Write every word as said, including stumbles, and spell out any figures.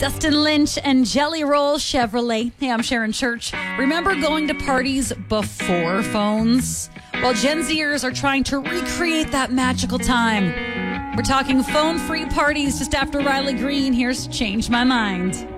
Dustin Lynch and Jelly Roll Chevrolet. Hey, I'm Sharon Church. Remember going to parties before phones? Well, Gen Zers are trying to recreate that magical time. We're talking phone-free parties just after Riley Green. Here's Change My Mind.